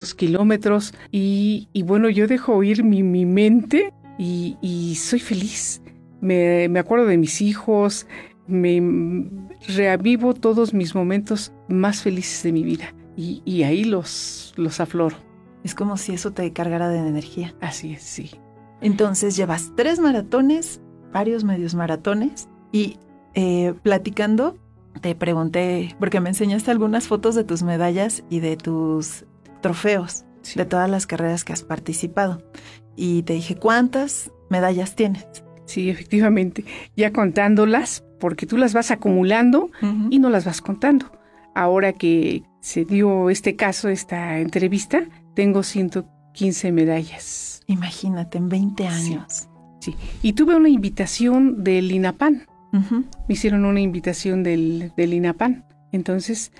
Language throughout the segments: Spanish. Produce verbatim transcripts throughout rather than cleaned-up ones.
dos kilómetros y, y bueno, yo dejo oír mi, mi mente y, y soy feliz. Me, me acuerdo de mis hijos, me reavivo todos mis momentos más felices de mi vida y, y ahí los, los afloro. Es como si eso te cargara de energía. Así es, sí. Entonces llevas tres maratones, varios medios maratones y eh, platicando te pregunté, porque me enseñaste algunas fotos de tus medallas y de tus trofeos, sí, de todas las carreras que has participado. Y te dije, ¿cuántas medallas tienes? Sí, efectivamente, ya contándolas, porque tú las vas acumulando uh-huh. y no las vas contando. Ahora que se dio este caso, esta entrevista, tengo ciento quince medallas. Imagínate, en veinte años. Sí, sí. Y tuve una invitación del INAPAN. Uh-huh. Me hicieron una invitación del, del INAPAN. Entonces,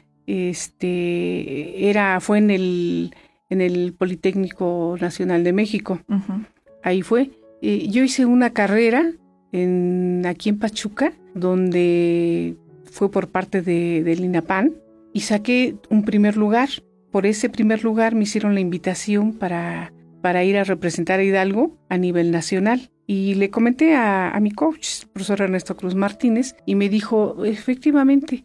este, era, fue en el, en el Politécnico Nacional de México. Uh-huh. Ahí fue. Eh, yo hice una carrera en, aquí en Pachuca, donde fue por parte de, del INAPAN, y saqué un primer lugar. Por ese primer lugar me hicieron la invitación para, para ir a representar a Hidalgo a nivel nacional. Y le comenté a, a mi coach, profesor Ernesto Cruz Martínez, y me dijo, efectivamente,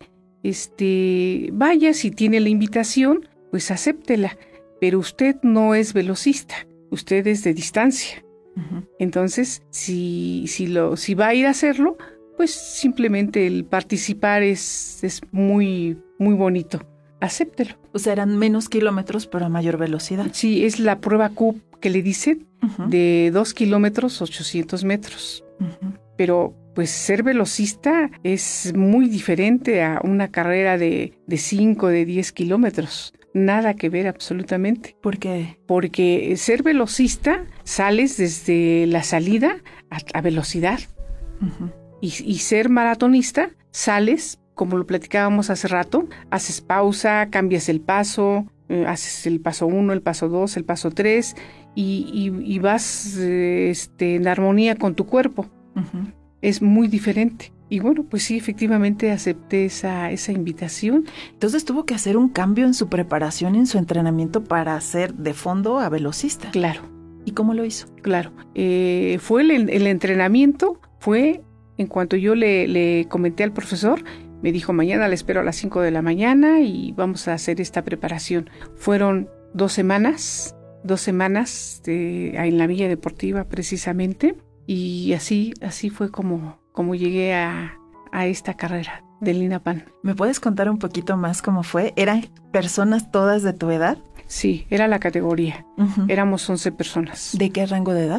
este, vaya, si tiene la invitación, pues acéptela, pero usted no es velocista, usted es de distancia. Uh-huh. Entonces, si, si, lo, si va a ir a hacerlo, pues simplemente el participar es, es muy, muy bonito. Acéptelo. O sea, eran menos kilómetros, pero a mayor velocidad. Sí, es la prueba C U P que le dicen, uh-huh. de dos kilómetros, ochocientos metros. Uh-huh. Pero, pues, ser velocista es muy diferente a una carrera de, de cinco, de diez kilómetros. Nada que ver absolutamente. ¿Por qué? Porque ser velocista sales desde la salida a, a velocidad. Uh-huh. Y, y ser maratonista sales, como lo platicábamos hace rato, haces pausa, cambias el paso, eh, haces el paso uno, el paso dos, el paso tres y, y, y vas eh, este, en armonía con tu cuerpo. Uh-huh. Es muy diferente. Y bueno, pues sí, efectivamente acepté esa, esa invitación. Entonces tuvo que hacer un cambio en su preparación, en su entrenamiento para hacer de fondo a velocista. Claro. ¿Y cómo lo hizo? Claro. Eh, fue el, el entrenamiento, fue en cuanto yo le, le comenté al profesor, me dijo, mañana le espero a las cinco de la mañana y vamos a hacer esta preparación. Fueron dos semanas, dos semanas de, en la Villa Deportiva precisamente, y así, así fue como, como llegué a, a esta carrera del INAPAN. ¿Me puedes contar un poquito más cómo fue? ¿Eran personas todas de tu edad? Sí, era la categoría. Uh-huh. Éramos once personas. ¿De qué rango de edad?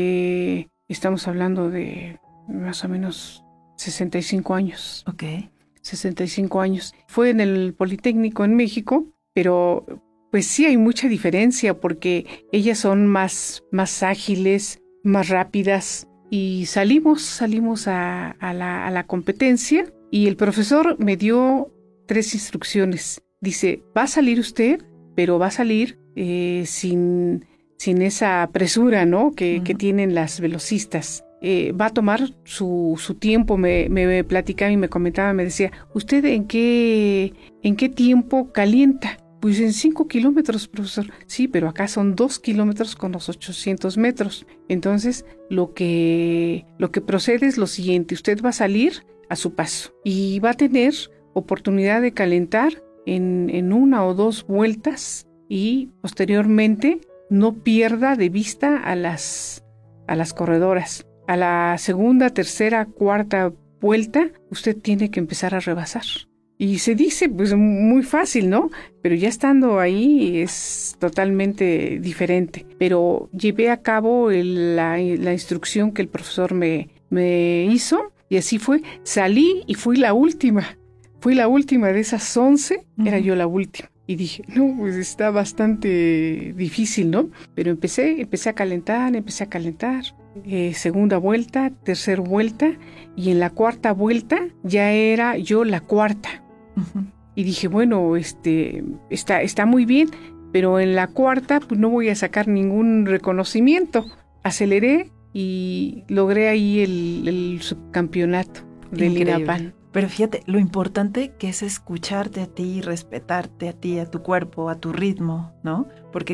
Eh, estamos hablando de más o menos sesenta y cinco años. Ok. sesenta y cinco años. Fue en el Politécnico en México, pero pues sí hay mucha diferencia porque ellas son más, más ágiles, más rápidas y salimos, salimos a, a, la, a la competencia y el profesor me dio tres instrucciones. Dice, va a salir usted, pero va a salir eh, sin, sin esa presura, ¿no? que, uh-huh. que tienen las velocistas. Eh, va a tomar su, su tiempo, me, me platicaba y me comentaba, me decía, ¿usted en qué, en qué tiempo calienta? Pues en cinco kilómetros, profesor. Sí, pero acá son dos kilómetros con los ochocientos metros. Entonces, lo que, lo que procede es lo siguiente, usted va a salir a su paso y va a tener oportunidad de calentar en, en una o dos vueltas y posteriormente no pierda de vista a las, a las corredoras. A la segunda, tercera, cuarta vuelta, usted tiene que empezar a rebasar. Y se dice, pues, muy fácil, ¿no? Pero ya estando ahí es totalmente diferente. Pero llevé a cabo el, la, la instrucción que el profesor me, me hizo y así fue. Salí y fui la última. Fui la última de esas once, uh-huh. era yo la última. Y dije, no, pues está bastante difícil, ¿no? Pero empecé, empecé a calentar, empecé a calentar. Eh, segunda vuelta, tercera vuelta, y en la cuarta vuelta ya era yo la cuarta. Uh-huh. Y dije, bueno, este, está, está muy bien, pero en la cuarta pues no voy a sacar ningún reconocimiento. Aceleré y logré ahí el, el subcampeonato del INAPAN. Pero fíjate, lo importante que es escucharte a ti, respetarte a ti, a tu cuerpo, a tu ritmo, ¿no? Porque